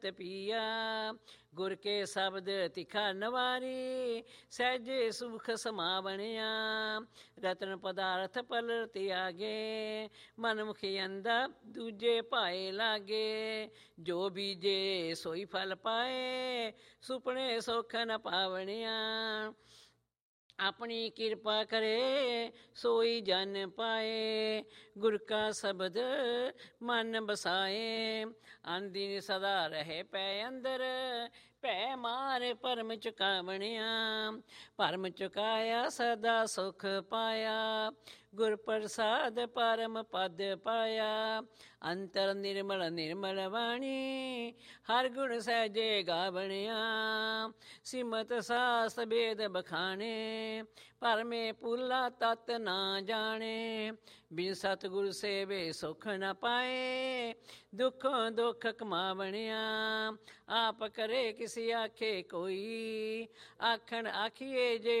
पिया गुर के शब्द तिखा नवारी सहजे सुख समावणिया रतन पदार्थ पल त्यागे मन मुखी अंधा दूजे पाए लागे जो बीजे सोई फल पाए सुपने सुख न पावणिया अपनी कृपा करे सोई जन पाए गुर का शब्द मन बसाए आंदीन सदा रहे पै अंदर पै मार परम चुकावणिया परम चुकाया सदा सुख पाया गुर प्रसाद परम पद पाया अंतर निर्मल निर्मल वाणी हर गुण सहजे गावणिया सिमत सास वेद बखाने पर में पुला तत ना जाने बिन सतगुरु सेवे सुख न पाए दुखों दुख कमावणिया आप करे किसी आखे कोई आखन आखिए जे